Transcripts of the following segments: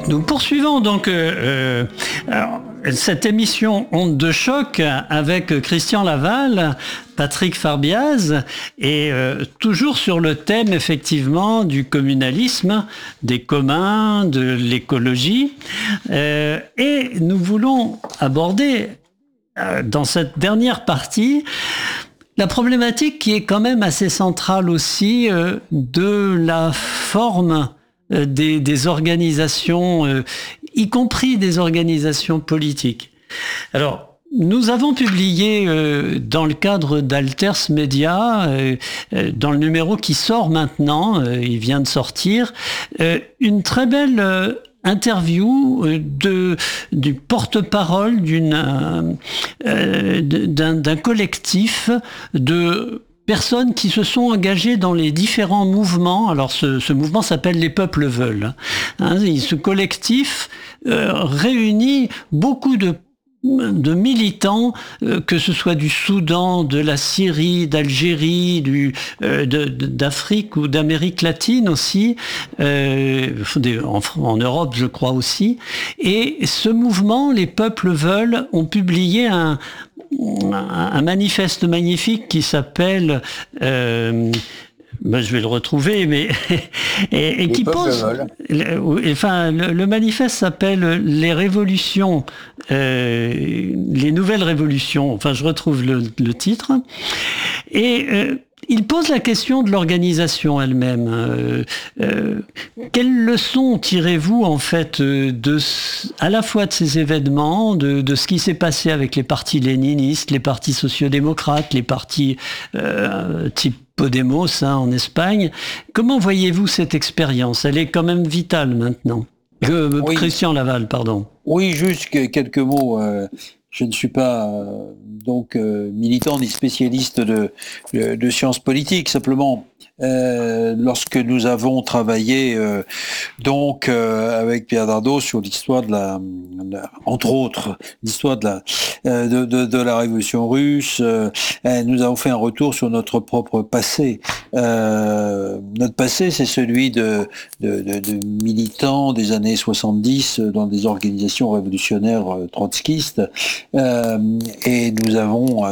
Nous poursuivons donc cette émission Ondes de choc avec Christian Laval, Patrick Farbiaz et toujours sur le thème effectivement du communalisme, des communs, de l'écologie. Et nous voulons aborder dans cette dernière partie la problématique qui est quand même assez centrale aussi de la forme des organisations, y compris des organisations politiques. Alors, nous avons publié dans le cadre d'Alters Media, dans le numéro qui sort maintenant, il vient de sortir, une très belle interview du porte-parole d'un collectif de personnes qui se sont engagées dans les différents mouvements. Alors ce mouvement s'appelle Les Peuples Veulent. Ce collectif réunit beaucoup de militants, que ce soit du Soudan, de la Syrie, d'Algérie, d'Afrique ou d'Amérique latine aussi, en Europe je crois aussi. Et ce mouvement, Les Peuples Veulent, ont publié un manifeste magnifique qui s'appelle... je vais le retrouver, mais et qui pose. Le manifeste s'appelle les révolutions, les nouvelles révolutions. Enfin, je retrouve le titre. Et il pose la question de l'organisation elle-même. Quelles leçons tirez-vous en fait à la fois de ces événements, de ce qui s'est passé avec les partis léninistes, les partis sociodémocrates, les partis type Podemos en Espagne. Comment voyez-vous cette expérience? Elle est quand même vitale maintenant. Oui. Christian Laval, pardon. Oui, juste quelques mots. Je ne suis pas militant ni spécialiste de sciences politiques. Simplement, lorsque nous avons travaillé avec Pierre Dardot sur l'histoire entre autres, l'histoire de la Révolution russe, nous avons fait un retour sur notre propre passé. Notre passé, c'est celui de militants des années 70 dans des organisations révolutionnaires trotskistes, et nous avons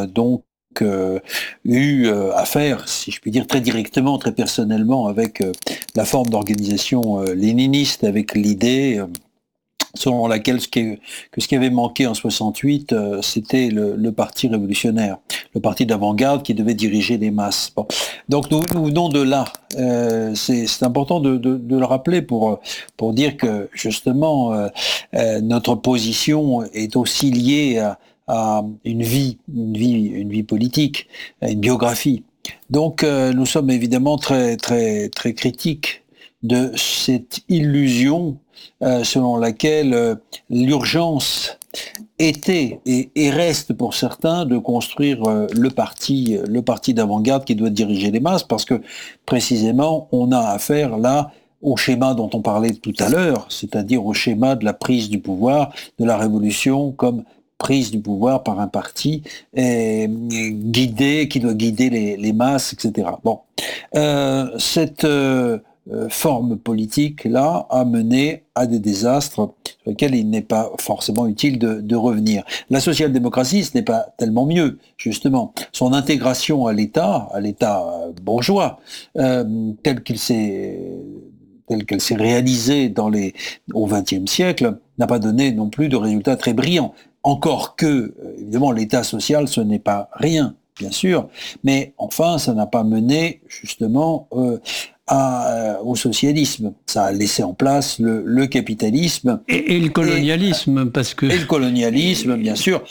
eu affaire, si je puis dire, très directement, très personnellement, avec la forme d'organisation léniniste, avec l'idée selon laquelle ce qui avait manqué en 68, c'était le parti révolutionnaire, le parti d'avant-garde qui devait diriger les masses. Bon. Donc nous venons de là. C'est important de le rappeler pour dire que justement notre position est aussi liée à une vie politique, à une biographie. Donc nous sommes évidemment très très très critiques de cette illusion selon laquelle l'urgence était et reste pour certains de construire le parti d'avant-garde qui doit diriger les masses, parce que précisément on a affaire là au schéma dont on parlait tout à l'heure, c'est-à-dire au schéma de la prise du pouvoir, de la révolution comme prise du pouvoir par un parti qui doit guider les masses, etc. Bon, cette forme politique-là a mené à des désastres sur lesquels il n'est pas forcément utile de revenir. La social-démocratie, ce n'est pas tellement mieux, justement. Son intégration à l'État bourgeois, telle qu'elle s'est réalisée au XXe siècle, n'a pas donné non plus de résultats très brillants. Encore que, évidemment, l'État social, ce n'est pas rien, bien sûr, mais enfin, ça n'a pas mené, justement, au socialisme. Ça a laissé en place le capitalisme. Et le colonialisme, Et le colonialisme, bien sûr,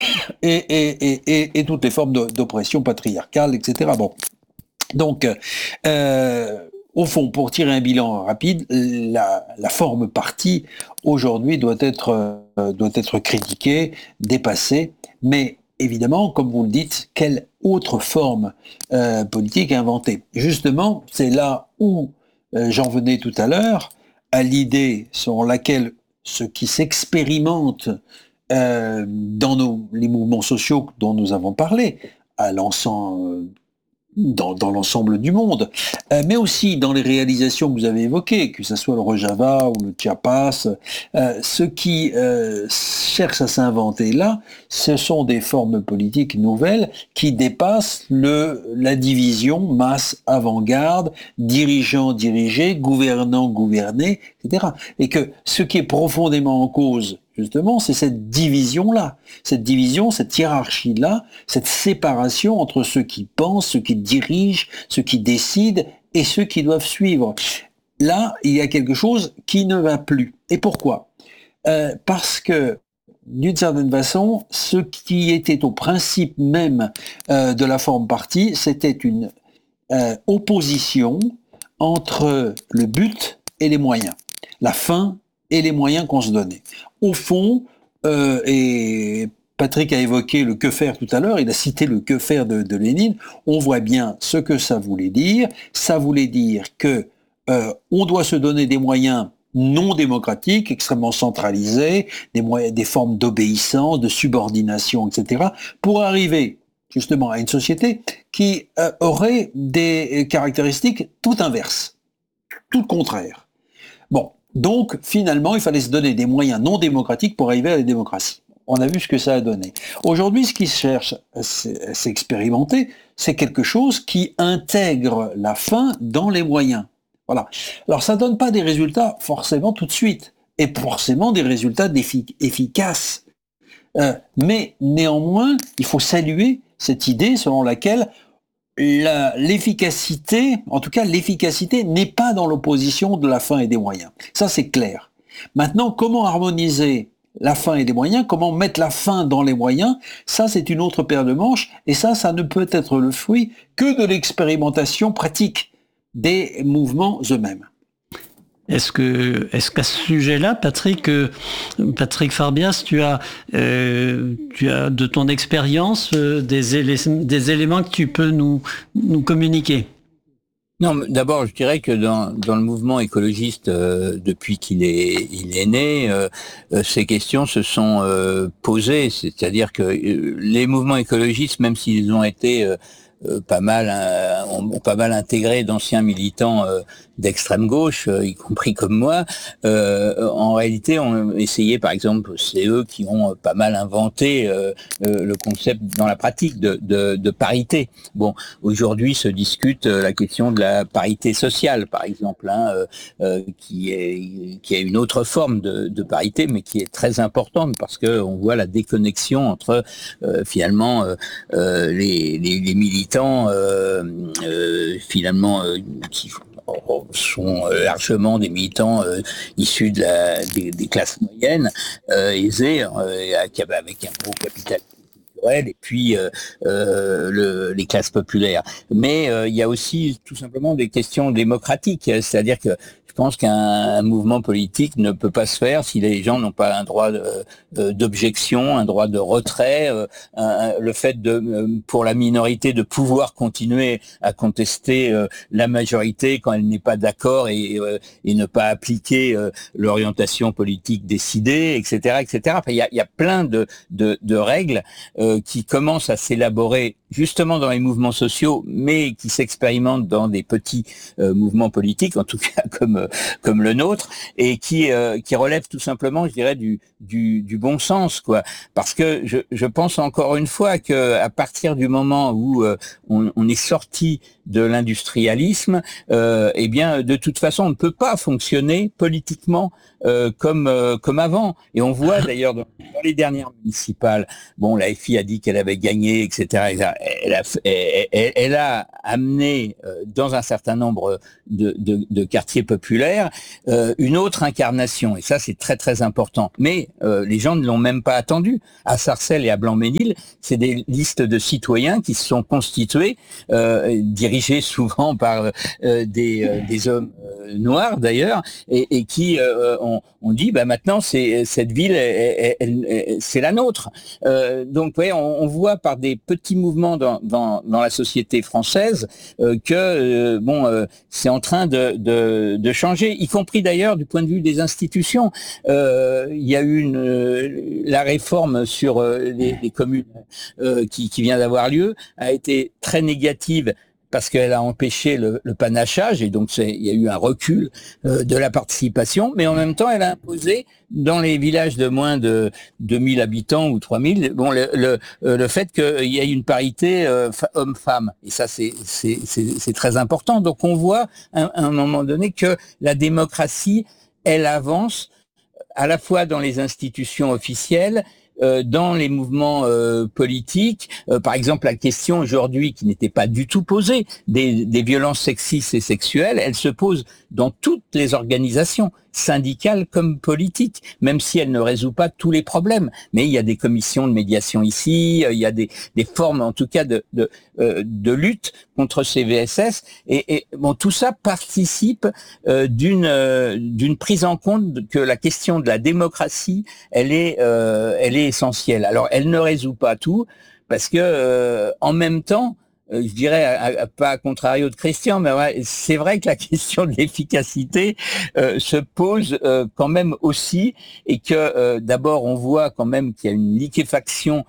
et toutes les formes d'oppression patriarcale, etc. Bon. Donc, au fond, pour tirer un bilan rapide, la forme parti, aujourd'hui, doit être critiquée, dépassée, mais évidemment, comme vous le dites, quelle autre forme politique inventer? Justement, c'est là où j'en venais tout à l'heure, à l'idée selon laquelle ce qui s'expérimente dans les mouvements sociaux dont nous avons parlé, à lançant dans l'ensemble du monde, mais aussi dans les réalisations que vous avez évoquées, que ce soit le Rojava ou le Chiapas. Ceux qui cherchent à s'inventer là, ce sont des formes politiques nouvelles qui dépassent la division masse avant-garde, dirigeant-dirigé, gouvernant-gouverné, etc. Et que ce qui est profondément en cause, justement, c'est cette division-là, cette hiérarchie-là, cette séparation entre ceux qui pensent, ceux qui dirigent, ceux qui décident et ceux qui doivent suivre. Là, il y a quelque chose qui ne va plus. Et pourquoi ? Parce que, d'une certaine façon, ce qui était au principe même de la forme parti, c'était une opposition entre le but et les moyens, la fin et les moyens qu'on se donnait. Au fond, et Patrick a évoqué le que faire tout à l'heure, il a cité le que faire de Lénine, on voit bien ce que ça voulait dire. Ça voulait dire que on doit se donner des moyens non démocratiques, extrêmement centralisés, des formes d'obéissance, de subordination, etc., pour arriver justement à une société qui aurait des caractéristiques tout inverses, tout contraires. Bon, donc finalement, il fallait se donner des moyens non démocratiques pour arriver à la démocratie. On a vu ce que ça a donné. Aujourd'hui, ce qui se cherche à s'expérimenter, c'est quelque chose qui intègre la fin dans les moyens. Voilà. Alors ça donne pas des résultats forcément tout de suite, et forcément des résultats efficaces. Mais néanmoins, il faut saluer cette idée selon laquelle l'efficacité, en tout cas l'efficacité n'est pas dans l'opposition de la fin et des moyens. Ça c'est clair. Maintenant, comment harmoniser la fin et les moyens, comment mettre la fin dans les moyens, ça c'est une autre paire de manches, et ça ne peut être le fruit que de l'expérimentation pratique des mouvements eux-mêmes. Est-ce qu'à ce sujet-là, Patrick Farbias, tu as de ton expérience des éléments que tu peux nous communiquer? Non, d'abord, je dirais que dans le mouvement écologiste, depuis qu'il est né, ces questions se sont posées. C'est-à-dire que les mouvements écologistes, même s'ils ont été ont pas mal intégré d'anciens militants d'extrême gauche, y compris comme moi, en réalité ont essayé, par exemple, c'est eux qui ont pas mal inventé le concept dans la pratique de parité. Bon, aujourd'hui se discute la question de la parité sociale, par exemple, qui est une autre forme de parité, mais qui est très importante parce que on voit la déconnexion entre finalement les militants finalement qui sont largement des militants issus des classes moyennes aisées, avec un gros capital culturel, et puis les classes populaires. Mais il y a aussi tout simplement des questions démocratiques, c'est-à-dire que je pense qu'un mouvement politique ne peut pas se faire si les gens n'ont pas un droit d'objection, un droit de retrait, le fait pour la minorité de pouvoir continuer à contester la majorité quand elle n'est pas d'accord et ne pas appliquer l'orientation politique décidée, etc., etc. Enfin, il y a plein de règles qui commencent à s'élaborer justement dans les mouvements sociaux, mais qui s'expérimentent dans des petits mouvements politiques, en tout cas comme le nôtre, et qui relèvent tout simplement, je dirais, du bon sens, quoi. Parce que je pense encore une fois que à partir du moment où on est sorti de l'industrialisme, eh bien, de toute façon, on ne peut pas fonctionner politiquement comme avant. Et on voit d'ailleurs dans les dernières municipales, bon, la FI a dit qu'elle avait gagné, etc. Elle a amené dans un certain nombre de quartiers populaires une autre incarnation, et ça c'est très très important. Mais les gens ne l'ont même pas attendu. À Sarcelles et à Blanc-Ménil, c'est des listes de citoyens qui se sont constitués, dirigés souvent par des hommes noirs d'ailleurs, et qui ont dit bah maintenant cette ville c'est la nôtre. Donc ouais, on voit par des petits mouvements dans la société française que c'est en train de changer, y compris d'ailleurs du point de vue des institutions. Il y a eu la réforme sur les communes qui vient d'avoir lieu, a été très négative parce qu'elle a empêché le panachage, et donc il y a eu un recul de la participation, mais en même temps, elle a imposé dans les villages de moins de 2000 habitants ou 3000, bon, le fait qu'il y ait une parité homme-femme, et ça c'est très important. Donc on voit à un moment donné que la démocratie, elle avance à la fois dans les institutions officielles, dans les mouvements politiques. Par exemple, la question aujourd'hui, qui n'était pas du tout posée, des violences sexistes et sexuelles, elle se pose dans toutes les organisations, syndicales comme politiques, même si elle ne résout pas tous les problèmes. Mais il y a des commissions de médiation ici, il y a des formes en tout cas de lutte contre ces VSS, et bon, tout ça participe d'une prise en compte que la question de la démocratie, elle est essentielle. Alors, elle ne résout pas tout, parce que en même temps, je dirais, pas à contrario de Christian, mais ouais, c'est vrai que la question de l'efficacité se pose quand même aussi, et que d'abord on voit quand même qu'il y a une liquéfaction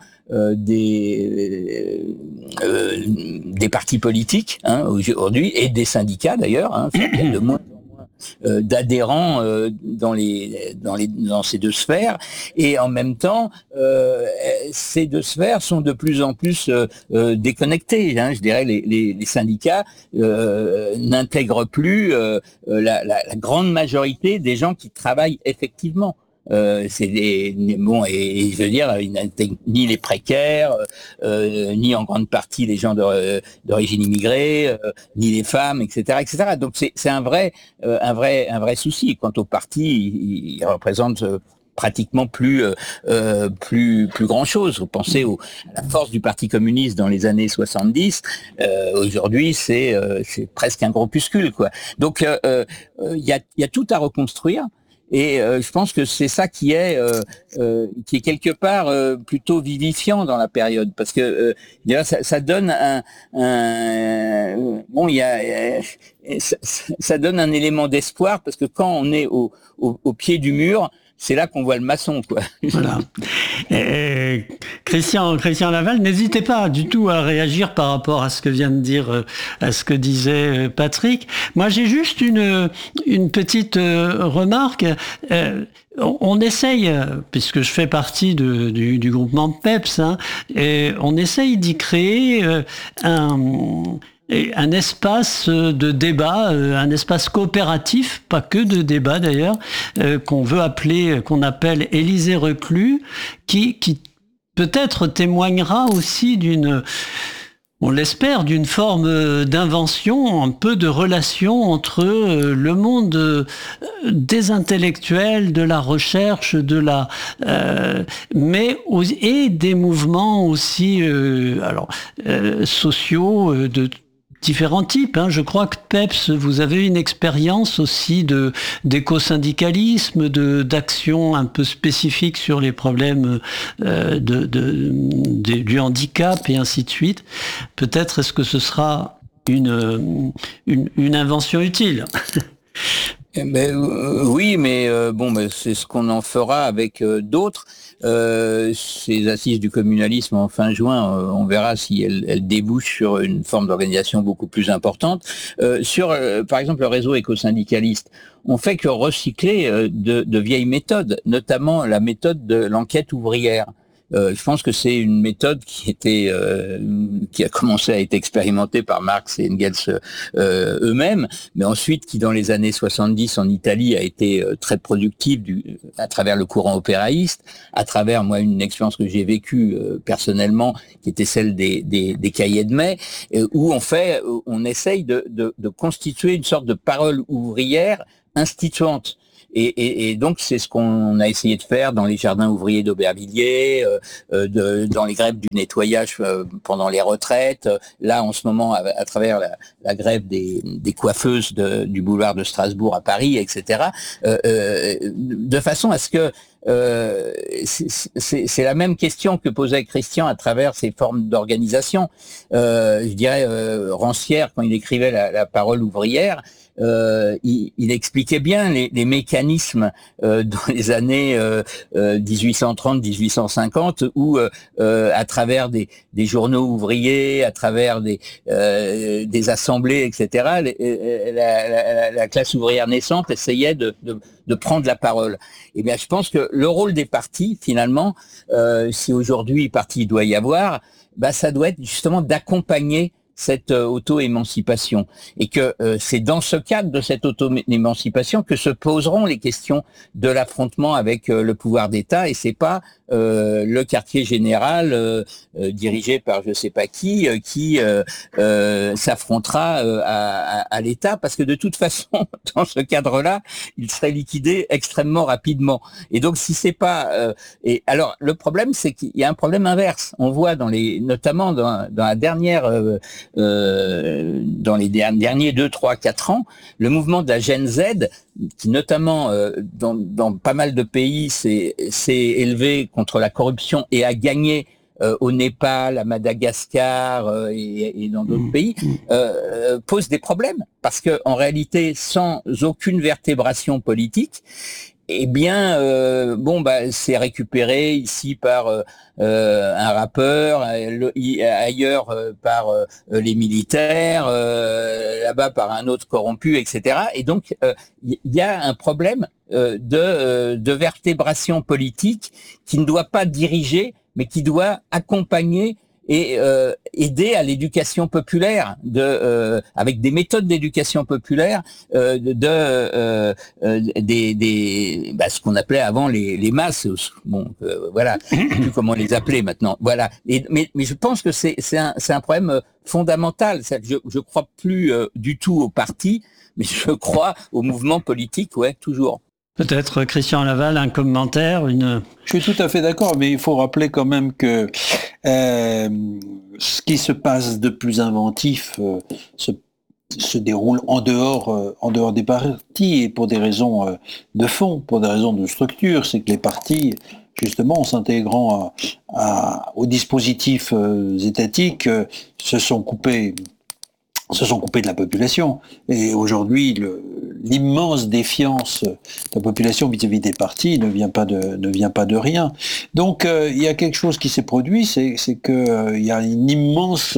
des partis politiques aujourd'hui, et des syndicats d'ailleurs, il y a de moins d'adhérents dans ces deux sphères, et en même temps ces deux sphères sont de plus en plus déconnectées. Je dirais les syndicats n'intègrent plus la grande majorité des gens qui travaillent effectivement. Bon, et je veux dire, ni les précaires, ni en grande partie les gens d'origine immigrée, ni les femmes, etc., etc. Donc c'est un vrai souci. Quant au parti, il représente pratiquement plus grand chose. Vous pensez à la force du Parti communiste dans les années 70. Aujourd'hui, c'est presque un groupuscule, quoi. Donc il y a tout à reconstruire. Et je pense que c'est ça qui est quelque part plutôt vivifiant dans la période, parce que ça donne ça donne un élément d'espoir, parce que quand on est au pied du mur, c'est là qu'on voit le maçon, quoi. Voilà. Christian Laval, n'hésitez pas du tout à réagir par rapport à ce que vient de dire, à ce que disait Patrick. Moi, j'ai juste une petite remarque. On essaye, puisque je fais partie du groupement PEPS, et on essaye d'y créer un espace de débat, un espace coopératif, pas que de débat d'ailleurs, qu'on appelle Élysée Reclus, qui peut-être témoignera aussi on l'espère, d'une forme d'invention, un peu de relation entre le monde des intellectuels, de la recherche, et des mouvements aussi sociaux de différents types. Je crois que PEPS, vous avez une expérience aussi d'éco-syndicalisme, d'action un peu spécifique sur les problèmes du handicap et ainsi de suite. Peut-être est-ce que ce sera une invention utile. Oui, mais c'est ce qu'on en fera avec d'autres. Ces assises du communalisme en fin juin, on verra si elles débouchent sur une forme d'organisation beaucoup plus importante. Par exemple, le réseau éco-syndicaliste, on fait que recycler de vieilles méthodes, notamment la méthode de l'enquête ouvrière. Je pense que c'est une méthode qui a commencé à être expérimentée par Marx et Engels eux-mêmes, mais ensuite qui dans les années 70 en Italie a été très productive à travers le courant opéraïste, à travers une expérience que j'ai vécue personnellement, qui était celle des cahiers de mai, où on essaye de constituer une sorte de parole ouvrière instituante. Et donc c'est ce qu'on a essayé de faire dans les jardins ouvriers d'Aubervilliers, dans les grèves du nettoyage pendant les retraites, là en ce moment à travers la grève des coiffeuses du boulevard de Strasbourg à Paris, etc. De façon à ce que c'est la même question que posait Christian à travers ces formes d'organisation. Je dirais Rancière, quand il écrivait la parole ouvrière, il expliquait bien les mécanismes dans les années 1830-1850 où à travers des journaux ouvriers, à travers des assemblées, etc., la classe ouvrière naissante essayait de prendre la parole. Eh bien, je pense que le rôle des partis, finalement, si aujourd'hui parti doit y avoir, ça doit être justement d'accompagner cette auto-émancipation. Et que c'est dans ce cadre de cette auto-émancipation que se poseront les questions de l'affrontement avec le pouvoir d'État, et c'est pas le quartier général dirigé par je sais pas qui s'affrontera à l'État, parce que de toute façon, dans ce cadre-là, il serait liquidé extrêmement rapidement. Et donc, si c'est pas... et alors, le problème, c'est qu'il y a un problème inverse. On voit notamment dans la dernière... dans les derniers 2, 3, 4 ans, le mouvement de la Gen Z, qui notamment dans pas mal de pays s'est élevé contre la corruption et a gagné au Népal, à Madagascar et dans d'autres pays, pose des problèmes. Parce que en réalité, sans aucune vertébration politique, eh bien, c'est récupéré ici par un rappeur, ailleurs par les militaires, là-bas par un autre corrompu, etc. Et donc, il y a un problème de vertébration politique qui ne doit pas diriger, mais qui doit accompagner et aider à l'éducation populaire, avec des méthodes d'éducation populaire, ce qu'on appelait avant les masses. Voilà, je sais plus comment les appeler maintenant. Voilà. Mais je pense que c'est un problème fondamental. Je crois plus du tout aux partis, mais je crois au mouvement politique, ouais, toujours. Peut-être Christian Laval, un commentaire, Je suis tout à fait d'accord, mais il faut rappeler quand même que ce qui se passe de plus inventif se déroule en dehors des partis, et pour des raisons de fond, pour des raisons de structure. C'est que les partis, justement, en s'intégrant aux dispositifs étatiques, se sont coupés de la population. Et aujourd'hui, l'immense défiance de la population vis-à-vis des partis ne vient pas de rien. Donc, il y a quelque chose qui s'est produit, c'est que il y a une immense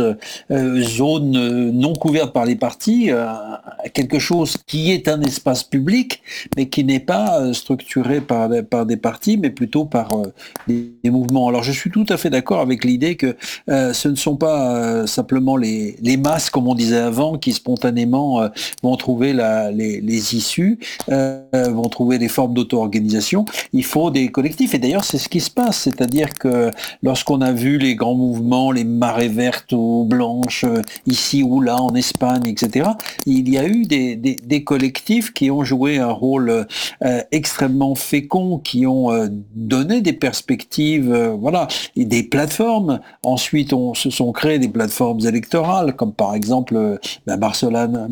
zone non couverte par les partis, quelque chose qui est un espace public, mais qui n'est pas structuré par des partis, mais plutôt par des mouvements. Alors, je suis tout à fait d'accord avec l'idée que ce ne sont pas simplement les masses, comme on disait avant, qui spontanément vont trouver les issues, vont trouver des formes d'auto-organisation. Il faut des collectifs, et d'ailleurs c'est ce qui se passe, c'est-à-dire que lorsqu'on a vu les grands mouvements, les marées vertes ou blanches, ici ou là en Espagne, etc., il y a eu des collectifs qui ont joué un rôle extrêmement fécond, qui ont donné des perspectives, voilà, et des plateformes. Ensuite, se sont créées des plateformes électorales, comme par exemple Barcelone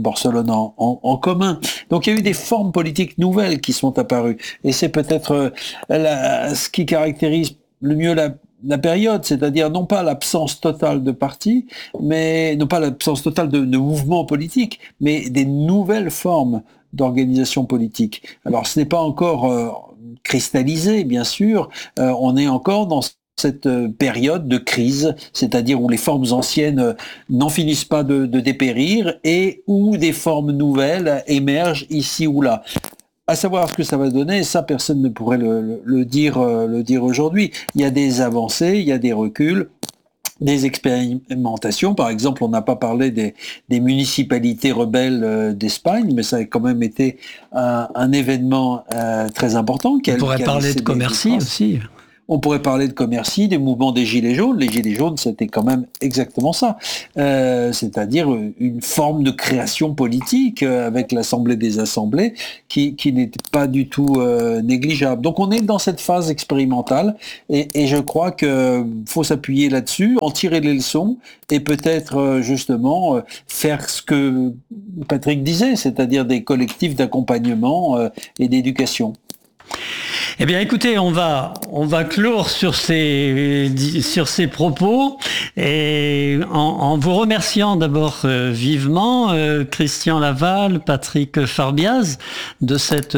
en commun. Donc il y a eu des formes politiques nouvelles qui sont apparues. Et c'est peut-être ce qui caractérise le mieux la période, c'est-à-dire non pas l'absence totale de partis, mais non pas l'absence totale de mouvements politiques, mais des nouvelles formes d'organisation politique. Alors ce n'est pas encore cristallisé, bien sûr, on est encore dans cette période de crise, c'est-à-dire où les formes anciennes n'en finissent pas de dépérir et où des formes nouvelles émergent ici ou là. À savoir ce que ça va donner, ça personne ne pourrait le dire aujourd'hui. Il y a des avancées, il y a des reculs, des expérimentations. Par exemple, on n'a pas parlé des municipalités rebelles d'Espagne, mais ça a quand même été un événement très important. On pourrait parler de Commercy aussi. On pourrait parler de Commercy, des mouvements des Gilets jaunes. Les Gilets jaunes, c'était quand même exactement ça. C'est-à-dire une forme de création politique avec l'Assemblée des Assemblées qui n'était pas du tout négligeable. Donc on est dans cette phase expérimentale et je crois qu'il faut s'appuyer là-dessus, en tirer les leçons et peut-être justement faire ce que Patrick disait, c'est-à-dire des collectifs d'accompagnement et d'éducation. Eh bien, écoutez, on va clore sur ces propos et en vous remerciant d'abord vivement, Christian Laval, Patrick Farbiaz, de cette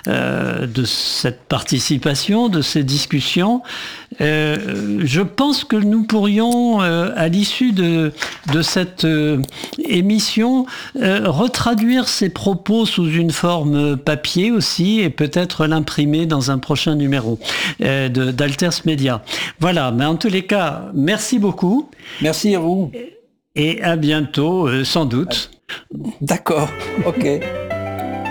participation, de ces discussions. Je pense que nous pourrions, à l'issue de cette émission, retraduire ces propos sous une forme papier aussi et peut-être l'imprimer dans un prochain numéro d'Alters Media. Voilà, mais en tous les cas, merci beaucoup. Merci à vous. Et à bientôt, sans doute. D'accord, ok.